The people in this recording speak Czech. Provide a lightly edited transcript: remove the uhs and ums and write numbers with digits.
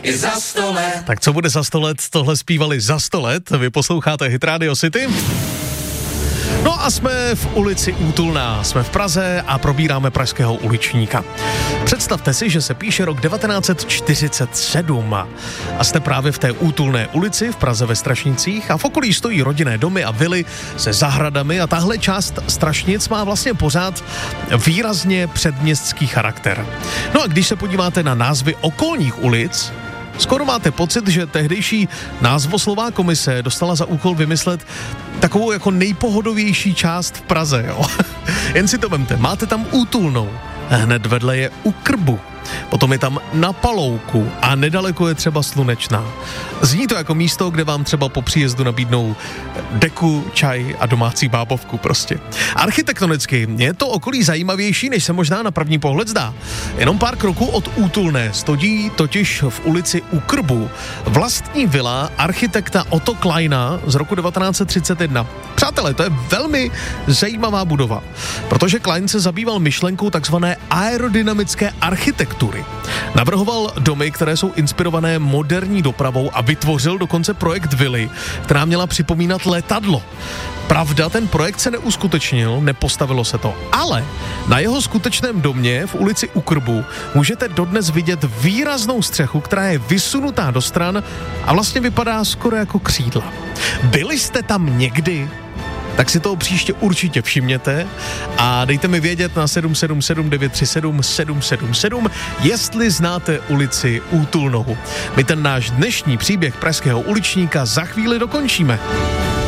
i za 100 let. Tak co bude za 100 let? Tohle zpívali za 100 let. Vy posloucháte Hit Radio City. No a jsme v ulici Útulná, jsme v Praze a probíráme pražského uličníka. Představte si, že se píše rok 1947 a jste právě v té Útulné ulici v Praze ve Strašnicích a v okolí stojí rodinné domy a vily se zahradami a tahle část Strašnic má vlastně pořád výrazně předměstský charakter. No a když se podíváte na názvy okolních ulic, skoro máte pocit, že tehdejší názvoslová komise dostala za úkol vymyslet takovou jako nejpohodovější část v Praze, jo. Jen si to vemte, máte tam Útulnou, hned vedle je U Krbu, potom je tam Na Palouku a nedaleko je třeba Slunečná. Zní to jako místo, kde vám třeba po příjezdu nabídnou deku, čaj a domácí bábovku prostě. Architektonicky je to okolí zajímavější, než se možná na první pohled zdá. Jenom pár kroků od Útulné stojí totiž v ulici U Krbu vlastní vila architekta Otto Kleina z roku 1931. Přátelé, to je velmi zajímavá budova, protože Klein se zabýval myšlenkou takzvané aerodynamické architektury. Navrhoval domy, které jsou inspirované moderní dopravou a vytvořil dokonce projekt vily, která měla připomínat letadlo. Pravda, ten projekt se neuskutečnil, nepostavilo se to, ale na jeho skutečném domě v ulici U Krbu můžete dodnes vidět výraznou střechu, která je vysunutá do stran a vlastně vypadá skoro jako křídla. Byli jste tam někdy? Tak si toho příště určitě všimněte a dejte mi vědět na 777 937 777, jestli znáte ulici Útulnou. My ten náš dnešní příběh pražského uličníka za chvíli dokončíme.